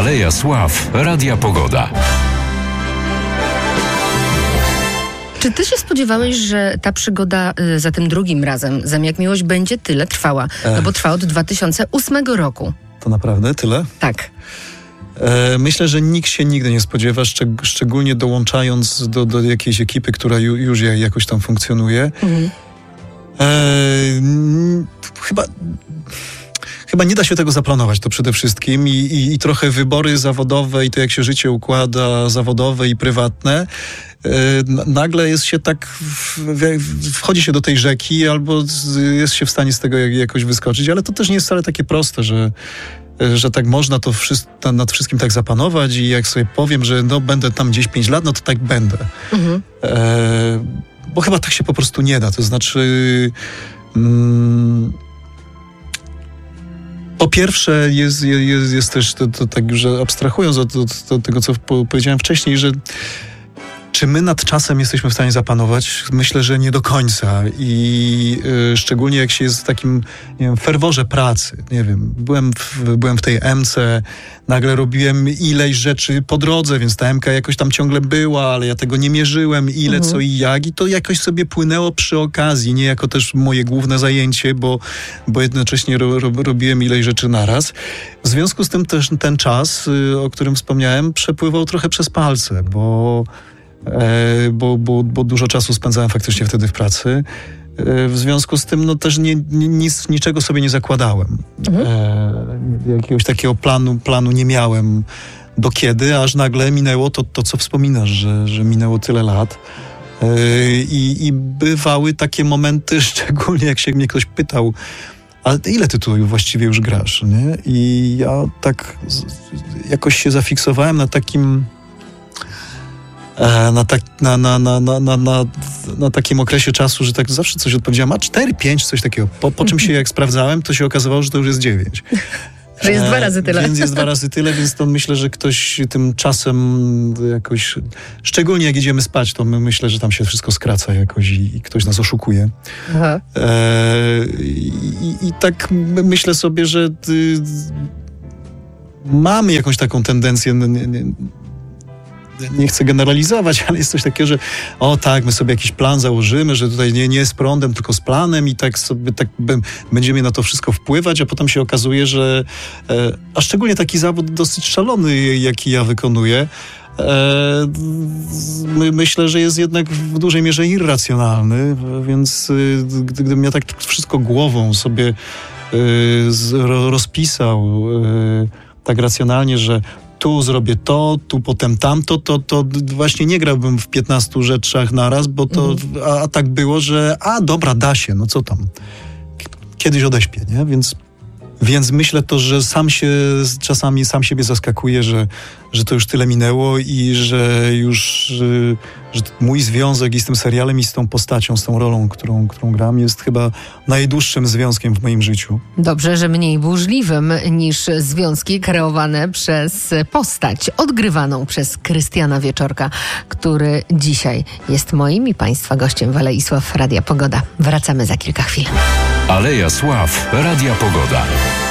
Aleja Sław, Radia Pogoda. Czy ty się spodziewałeś, że ta przygoda za tym drugim razem, Zem jak miłość, będzie tyle trwała? No bo trwa od 2008 roku. To naprawdę tyle? Tak. Myślę, że nikt się nigdy nie spodziewa, szczególnie dołączając do jakiejś ekipy, która już jakoś tam funkcjonuje. Chyba nie da się tego zaplanować, to przede wszystkim i trochę wybory zawodowe i to, jak się życie układa, zawodowe i prywatne, nagle jest się tak, wchodzi się do tej rzeki albo jest się w stanie z tego jakoś wyskoczyć, ale to też nie jest wcale takie proste, że tak można to nad wszystkim tak zapanować i jak sobie powiem, że będę tam gdzieś 5 lat, no to tak będę. Bo chyba tak się po prostu nie da, to znaczy... Po pierwsze jest też, to tak już abstrahując od tego, co powiedziałem wcześniej, że czy my nad czasem jesteśmy w stanie zapanować? Myślę, że nie do końca i szczególnie jak się jest w takim, nie wiem, ferworze pracy. Nie wiem, byłem w tej M-ce, nagle robiłem ileś rzeczy po drodze, więc ta M-ka jakoś tam ciągle była, ale ja tego nie mierzyłem, ile, co i jak, i to jakoś sobie płynęło przy okazji, nie jako też moje główne zajęcie, bo jednocześnie robiłem ileś rzeczy naraz. W związku z tym też ten czas, o którym wspomniałem, przepływał trochę przez palce, bo dużo czasu spędzałem faktycznie wtedy w pracy. W związku z tym też niczego sobie nie zakładałem. Jakiegoś takiego planu nie miałem do kiedy, aż nagle minęło to co wspominasz, że minęło tyle lat. I bywały takie momenty, szczególnie jak się mnie ktoś pytał, ale ile ty tu właściwie już grasz, nie? I ja tak jakoś się zafiksowałem na takim na takim okresie czasu, że tak zawsze coś odpowiedziałem, a 4, 5, coś takiego. Po czym się jak sprawdzałem, to się okazywało, że to już jest 9. Że jest 2 razy tyle. Więc jest 2 razy tyle, więc to myślę, że ktoś tym czasem jakoś, szczególnie jak idziemy spać, to myślę, że tam się wszystko skraca jakoś i ktoś nas oszukuje. I tak myślę sobie, że mamy jakąś taką tendencję, nie chcę generalizować, ale jest coś takiego, że my sobie jakiś plan założymy, że tutaj nie z prądem, tylko z planem i tak sobie będziemy na to wszystko wpływać, a potem się okazuje, że a szczególnie taki zawód dosyć szalony, jaki ja wykonuję, myślę, że jest jednak w dużej mierze irracjonalny, więc gdybym ja tak wszystko głową sobie rozpisał tak racjonalnie, że tu zrobię to, tu potem tamto, to właśnie nie grałbym w 15 rzeczach naraz, bo to, a tak było, że dobra, da się, no co tam. Kiedyś odeśpię, nie? Więc myślę to, że czasami sam siebie zaskakuję, że to już tyle minęło i że mój związek i z tym serialem i z tą postacią, z tą rolą, którą gram, jest chyba najdłuższym związkiem w moim życiu. Dobrze, że mniej burzliwym niż związki kreowane przez postać odgrywaną przez Krystiana Wieczorka, który dzisiaj jest moim i Państwa gościem w Alei Sław Radia Pogoda. Wracamy za kilka chwil. Aleja Sław, Radia Pogoda.